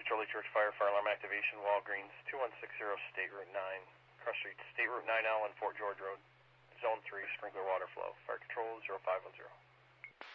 Charlie Church Fire, fire alarm activation, Walgreens, 2160 State Route 9, Cross Street, State Route 9L and Fort George Road, Zone 3, sprinkler water flow. Fire control 0510.